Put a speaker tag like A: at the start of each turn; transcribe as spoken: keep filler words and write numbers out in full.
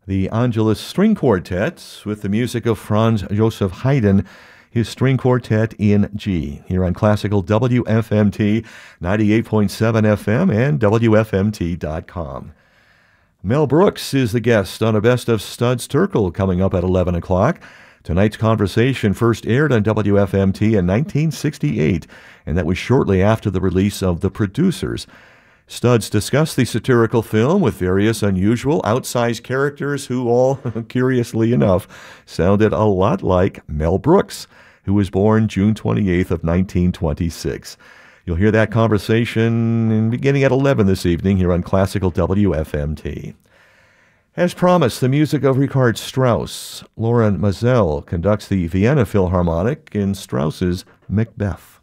A: The Angelus String Quartet with the music of Franz Joseph Haydn, his String Quartet in G, here on Classical W F M T, ninety-eight point seven F M and W F M T dot com. Mel Brooks is the guest on a Best of Studs Terkel coming up at eleven o'clock. Tonight's conversation first aired on W F M T in nineteen sixty-eight, and that was shortly after the release of The Producers. Studs discussed the satirical film with various unusual, outsized characters who all, curiously enough, sounded a lot like Mel Brooks, who was born June twenty-eighth of nineteen twenty-six. You'll hear that conversation beginning at eleven this evening here on Classical W F M T. As promised, the music of Richard Strauss. Loren Maazel conducts the Vienna Philharmonic in Strauss's Macbeth.